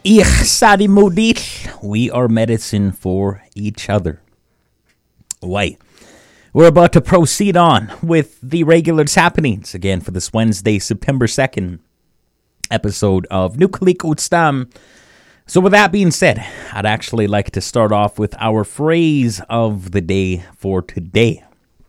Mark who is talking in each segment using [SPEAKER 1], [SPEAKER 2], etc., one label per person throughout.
[SPEAKER 1] Ich Modil. We are medicine for each other. Wait. We're about to proceed on with the regulars happenings again for this Wednesday, September 2nd episode of Nucleik Utstam. So with that being said, I'd actually like to start off with our phrase of the day for today.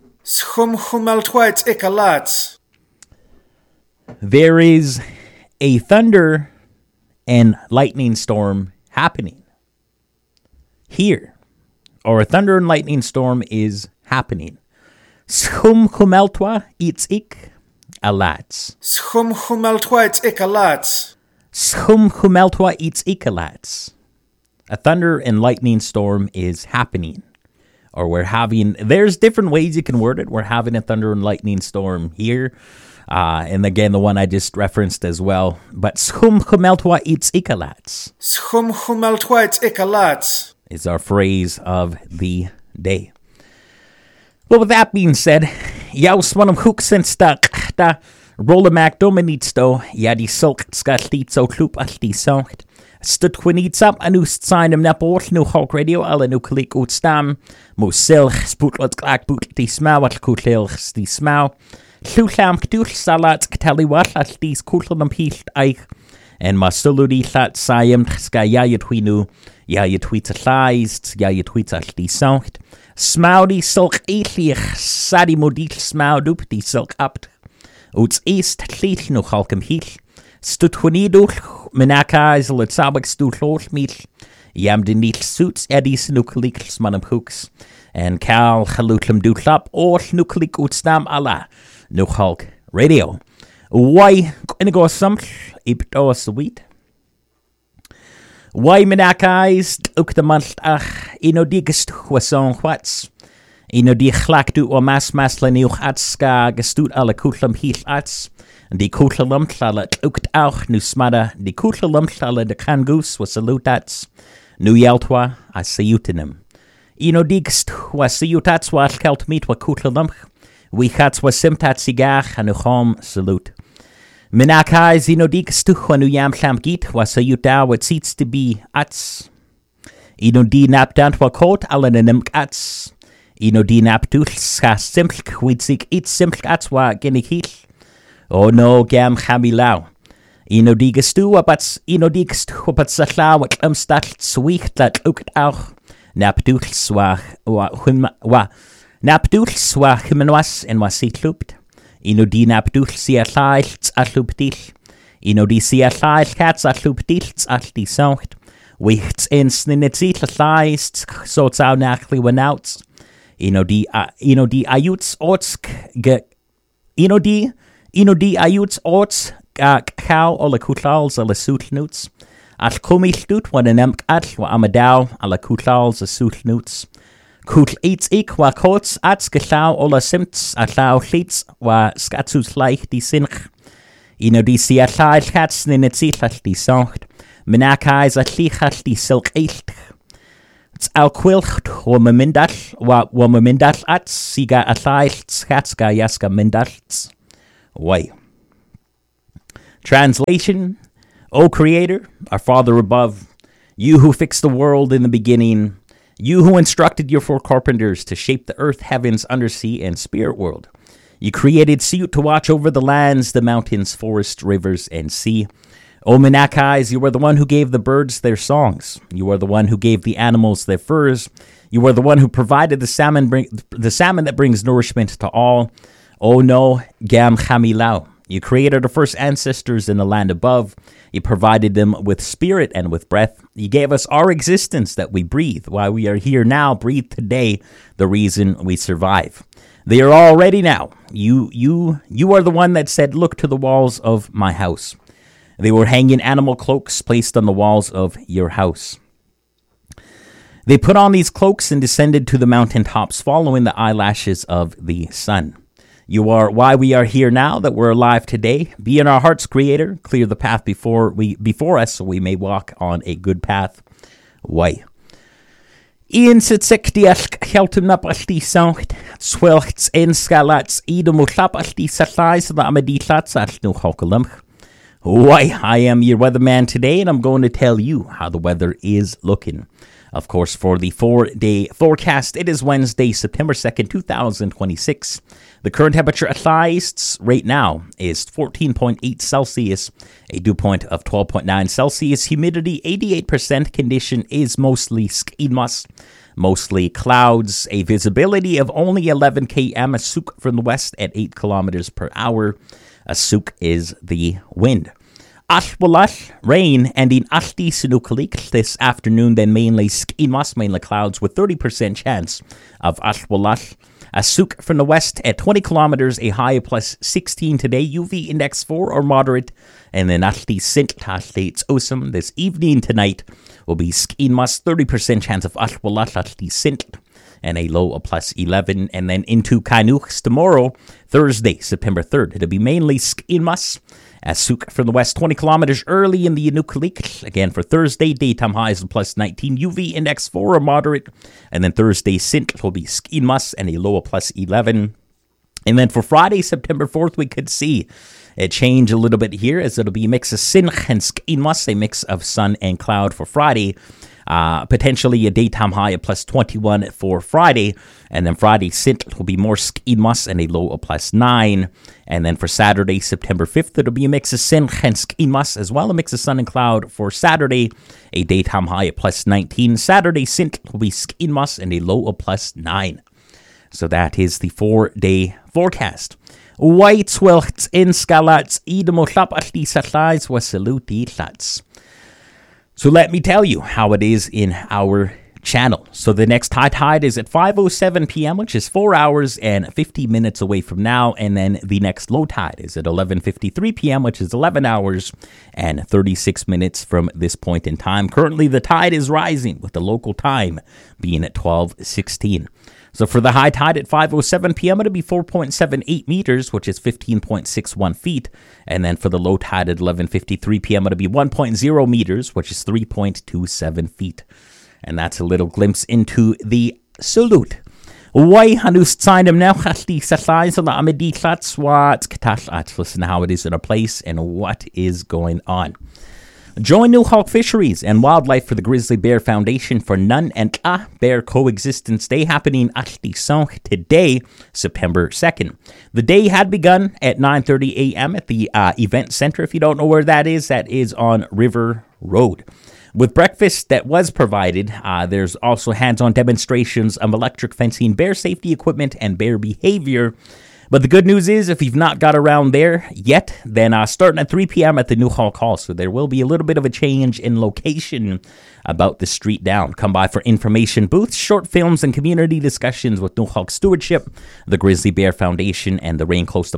[SPEAKER 1] There is a thunder and lightning storm happening here, or a thunder and lightning storm is happening. Schum chumeltwa ik alats.
[SPEAKER 2] Schum chumeltwa ik alats.
[SPEAKER 1] Schum chumeltwa ik alats. A thunder and lightning storm is happening. Or there's different ways you can word it. We're having a thunder and lightning storm here. And again, the one I just referenced as well. But schum chumeltwa ik alats.
[SPEAKER 2] Schum chumeltwa ik alats
[SPEAKER 1] is our phrase of the day. Well, with that being said, jaus manum hoeksensta da rollemak dominitsto, ja die sulk skatliet zo kloep als die zongt. Stut kwinitsam anust seinem neport nu hawk radio alle nu klik uitstam, mo silg spoetlot klak boet die smau wat koetlilgs die smau. Lutlam ktuch salat ktali wat als die koetlum hielt eich. En ma suludi lat sayem ska ja je twinu, ja je tweets lijst, ja je tweets als die zongt. Smau die sulk eetlieg, sadi modil smau doep die sulk apt. Uts eest liet nog halkem hiel. Stut honidoel, menaka is het sabak stoet loosmiel. Jam de niet suits eddies nucleikels manum hoeks. En kal gelutlem doetlap, oor nucleik uitstam alla. Nog halk radio. Why in go some ipto sweet? Why menaka is ook de month ino digest huason wats. Ino die glak du o mas nieuw atska gestoet alle koetlem hiel ats. En die koetlem tlalle ook auch nu smada. Die koetlem tlalle de kangoes was salutats. Nu jeltwa a sayutinem. Ino digst was sayutats was kelt meet wa koetlem. We hats was simtat sigar en uchom salut. Menaka is ino digst wa nu jam klam giet was sayuta wat seats to be ats. Ino die napdant wa kot alle nenem ats. Ino die napdul ska simplk witzig iets simplk ats wa genig hiel. Oh no gam chamilau. Ino die gestu wabats ino die gestu wabats sachla wat umstat sweet dat ook auch napdul swa wa napdul swa himenwas en was sit loopt. Ino die napdul sia llailts a lwbdil. Ino die sia llail cats a lwbdilts a die songt. Wichts ens ninetzill llaist so tau nachli wanouts. Ino die ayuts otsk Ino die ayuts ots kau alle kutlals alle soetlnuts. Al komiltut wa en emk atl wa amadau alle kutlals a soetlnuts. Kutl eats ik wa kots ats gelau alle simts a lau liets wa skatsus leicht die sinch. Ino die sia llail cats nin het zitlach die songt. Menaka is a lichach die silk eilt. It's al quilcht wa me mindal ats siga a llail schatska jaska mindalts. Why? Translation, O Creator, our Father above, you who fixed the world in the beginning, you who instructed your four carpenters to shape the earth, heavens, undersea, and spirit world. You created Siut to watch over the lands, the mountains, forests, rivers, and sea. O Menakais, you are the one who gave the birds their songs. You are the one who gave the animals their furs. You are the one who provided the salmon that brings nourishment to all. Oh no, Gam Chamilau. You created our first ancestors in the land above. You provided them with spirit and with breath. You gave us our existence that we breathe. While we are here now, breathe today, the reason we survive. They are all ready now. You are the one that said, look to the walls of my house. They were hanging animal cloaks placed on the walls of your house. They put on these cloaks and descended to the mountaintops, following the eyelashes of the sun. You are why we are here now, that we're alive today. Be in our hearts, Creator. Clear the path before us, so we may walk on a good path. Why? Ian sitsik dialk heltum nap al die songt. Swelchts en scalats idem o klap al die salais da amadilats al no hokelumch. Why, I am your weatherman today, and I'm going to tell you how the weather is looking. Of course, for the 4-day forecast, it is Wednesday, September 2nd, 2026. The current temperature at Theists right now is 14.8 Celsius, a dew point of 12.9 Celsius, humidity 88%, condition is mostly skidmas, mostly clouds, a visibility of only 11 km, a souk from the west at 8 kilometers per hour. A souk is the wind. Ashwalash, rain, and in Ashti Sinukalik this afternoon, then mainly skidmas, mainly clouds with 30% chance of Ashwalash. A souk from the west at 20 kilometers, a high of plus 16 today, UV index 4 or moderate. And then Ashti Sint, Ashti It's awesome. This evening tonight will be skidmas, 30% chance of Ashwalash, Ashti Sint, and a low of plus 11. And then into Kanuks tomorrow, Thursday, September 3rd. It'll be mainly skidmas. A souk from the west, 20 kilometers early in the Inukalik. Again, for Thursday, daytime highs of plus 19, UV index 4 or moderate. And then Thursday, Sint will be skidmas and a low of plus 11. And then for Friday, September 4th, we could see it change a little bit here, as it'll be a mix of Sinch and skidmas, a mix of sun and cloud for Friday. Potentially a daytime high of plus 21 for Friday. And then Friday, Sint will be more skidmas and a low of plus 9. And then for Saturday, September 5th, it'll be a mix of Sinch and skidmas, as well a mix of sun and cloud for Saturday, a daytime high of plus 19. Saturday, Sint will be skidmas and a low of plus 9. So that is the 4-day forecast. White welcht in skalats idemolap atli satlais wasaluti tlats. So let me tell you how it is in our channel. So the next high tide is at 5:07 p.m., which is 4 hours and 50 minutes away from now. And then the next low tide is at 11:53 p.m., which is 11 hours and 36 minutes from this point in time. Currently, the tide is rising, with the local time being at 12:16. So for the high tide at 5:07 p.m., it'll be 4.78 meters, which is 15.61 feet. And then for the low tide at 11:53 p.m., it'll be 1.0 meters, which is 3.27 feet. And that's a little glimpse into the salute. Why hanus sign now hasti satlais la amedi tlats what katash. Listen to how it is in a place and what is going on. Join Newhawk Fisheries and Wildlife for the Grizzly Bear Foundation for Nun and Bear Coexistence Day, happening at the Sonk today, September 2nd. The day had begun at 9:30 a.m. at the event center. If you don't know where that is on River Road. With breakfast that was provided, there's also hands-on demonstrations of electric fencing, bear safety equipment, and bear behavior. But the good news is, if you've not got around there yet, then starting at 3 p.m. at the Newhawk Hall. So there will be a little bit of a change in location about the street down. Come by for information booths, short films, and community discussions with Newhawk Stewardship, the Grizzly Bear Foundation, and the Rain Coast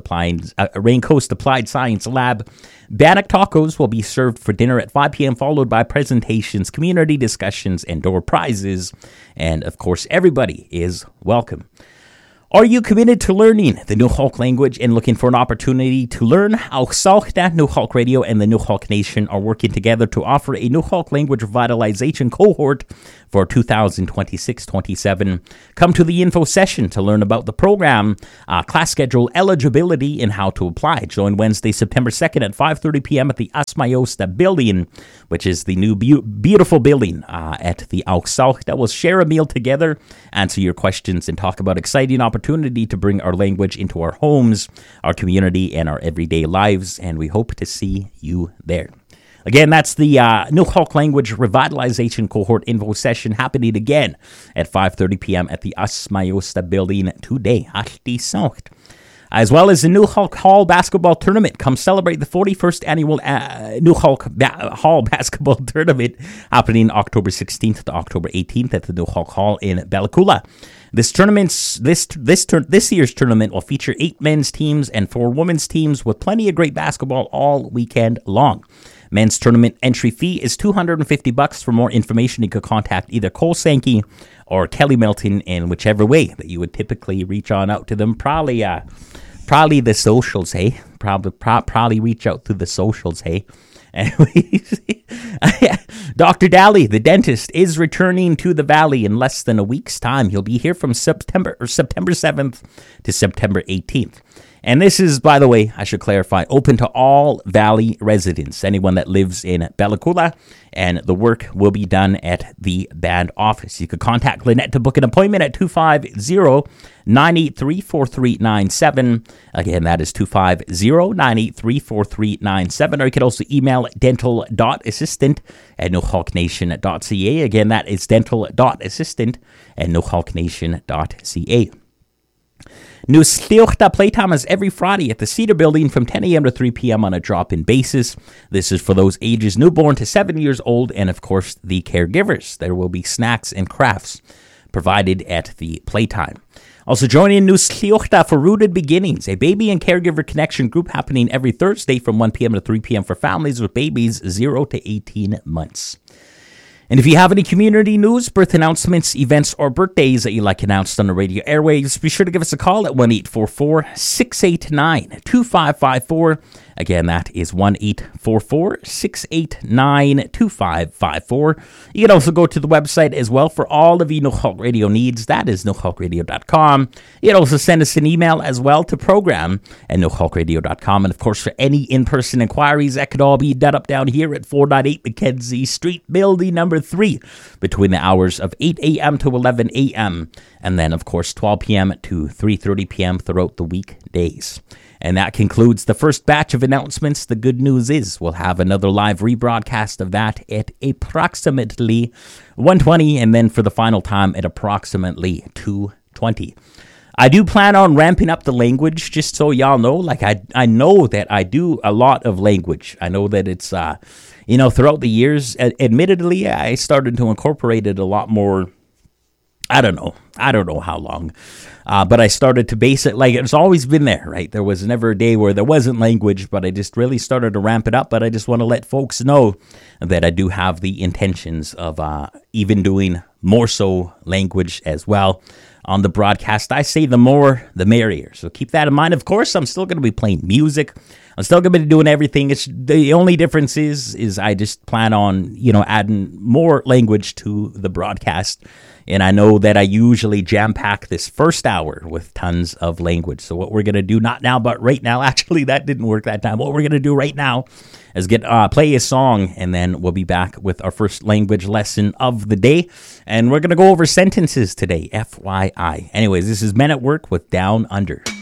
[SPEAKER 1] Applied Science Lab. Bannock tacos will be served for dinner at 5 p.m., followed by presentations, community discussions, and door prizes. And, of course, everybody is welcome. Are you committed to learning the Newhawk language and looking for an opportunity to learn how Salkda, Newhawk Radio, and the Newhawk Nation are working together to offer a Newhawk language revitalization cohort for 2026-27? Come to the info session to learn about the program, class schedule, eligibility, and how to apply. Join Wednesday, September 2nd at 5:30 p.m. at the Asmayosta building, which is the new beautiful building at the Auxalk that will share a meal together, answer your questions, and talk about exciting opportunity to bring our language into our homes, our community, and our everyday lives, and we hope to see you there. Again, that's the Newhawk Language Revitalization Cohort info session happening again at 5:30 p.m. at the Asmayosta building today. As well as the Newhawk Hall Basketball Tournament. Come celebrate the 41st annual Newhawk Hall Basketball Tournament happening October 16th to October 18th at the Newhawk Hall in Bellacoola. This year's tournament will feature 8 men's teams and 4 women's teams with plenty of great basketball all weekend long. Men's tournament entry fee is $250. For more information, you could contact either Cole Sankey or Kelly Melton in whichever way that you would typically reach on out to them. Probably the socials, hey? Probably reach out to the socials, hey? Anyways, Dr. Daly, the dentist, is returning to the Valley in less than a week's time. He'll be here from September 7th to September 18th. And this is, by the way, I should clarify, open to all Valley residents, anyone that lives in Bella Coola, and the work will be done at the band office. You could contact Lynette to book an appointment at 250-983-4397. Again, that is 250-983-4397. Or you could also email dental.assistant@nohawknation.ca. Again, that is dental.assistant@nohawknation.ca. New Sliochta playtime is every Friday at the Cedar Building from 10 a.m. to 3 p.m. on a drop-in basis. This is for those ages newborn to 7 years old and, of course, the caregivers. There will be snacks and crafts provided at the playtime. Also joining New Sliochta for Rooted Beginnings, a baby and caregiver connection group happening every Thursday from 1 p.m. to 3 p.m. for families with babies 0 to 18 months. And if you have any community news, birth announcements, events, or birthdays that you like announced on the radio airwaves, be sure to give us a call at 1-844-689-2554. Again, that is 1-844-689-2554. You can also go to the website as well for all of your Nohawk Radio needs. That is nohawkradio.com. You can also send us an email as well to program@nohawkradio.com. And, of course, for any in-person inquiries, that could all be done up down here at 498 Mackenzie Street, building number 3, between the hours of 8 a.m. to 11 a.m. And then, of course, 12 p.m. to 3:30 p.m. throughout the weekdays. And that concludes the first batch of announcements. The good news is we'll have another live rebroadcast of that at approximately 1:20, and then for the final time at approximately 2:20. I do plan on ramping up the language, just so y'all know. Like, I know that I do a lot of language. I know that it's, throughout the years, admittedly, I started to incorporate it a lot more. I don't know how long, but I started to base it, like, it's always been there, right? There was never a day where there wasn't language, but I just really started to ramp it up. But I just want to let folks know that I do have the intentions of even doing more so language as well on the broadcast. I say the more, the merrier. So keep that in mind. Of course, I'm still going to be playing music. I'm still going to be doing everything. It's the only difference is I just plan on, adding more language to the broadcast. And I know that I usually jam-pack this first hour with tons of language. So what we're going to do, not now, but right now, actually, that didn't work that time. What we're going to do right now is play a song, and then we'll be back with our first language lesson of the day. And we're going to go over sentences today, FYI. Anyways, this is Men at Work with Down Under.